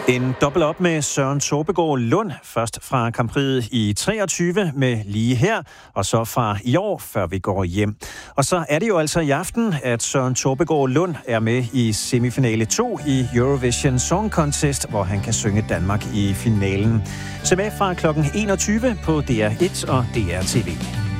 En dobbelt op med Søren Tåbegaard Lund, først fra Grand Prix i 23 med Lige her, og så fra i år, før vi går hjem. Og så er det jo altså i aften, at Søren Tåbegaard Lund er med i semifinale 2 i Eurovision Song Contest, hvor han kan synge Danmark i finalen. Så med fra kl. 21 på DR1 og DR TV.